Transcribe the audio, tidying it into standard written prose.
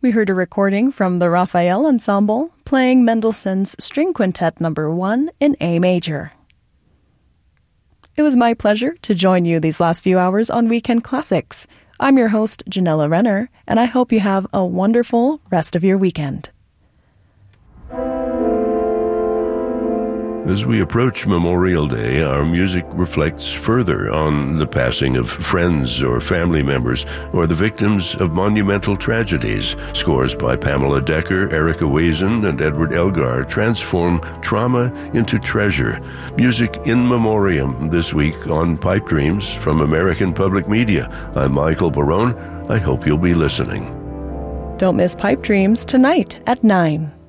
We heard a recording from the Raphael Ensemble playing Mendelssohn's String Quintet No. 1 in A major. It was my pleasure to join you these last few hours on Weekend Classics. I'm your host, Janella Renner, and I hope you have a wonderful rest of your weekend. As we approach Memorial Day, our music reflects further on the passing of friends or family members or the victims of monumental tragedies. Scores by Pamela Decker, Erica Wazen, and Edward Elgar transform trauma into treasure. Music in memoriam this week on Pipe Dreams from American Public Media. I'm Michael Barone. I hope you'll be listening. Don't miss Pipe Dreams tonight at 9.